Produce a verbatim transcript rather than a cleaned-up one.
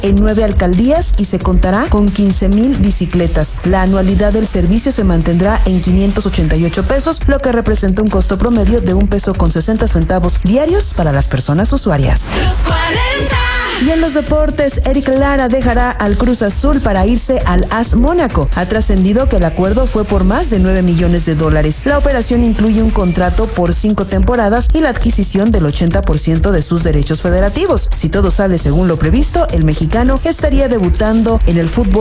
en nueve alcaldías y se contará con quince mil bicicletas. La anualidad del servicio se mantendrá en quinientos ochenta y ocho pesos, lo que representa un costo promedio de un peso con sesenta centavos diarios para las personas usuarias. Los cuarenta. Y en los deportes, Eric Lara dejará al Cruz Azul para irse al A S Mónaco. Ha trascendido que el acuerdo fue por más de nueve millones de dólares. La operación incluye un contrato por cinco temporadas y la adquisición del ochenta por ciento de sus derechos federativos. Si todo sale según lo previsto, el mexicano estaría debutando en el fútbol